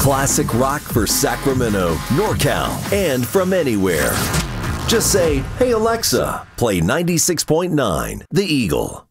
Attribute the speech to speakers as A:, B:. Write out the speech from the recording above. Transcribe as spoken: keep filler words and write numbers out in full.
A: Classic rock for Sacramento, NorCal, and from anywhere. Just say, "Hey Alexa, play ninety-six point nine The Eagle."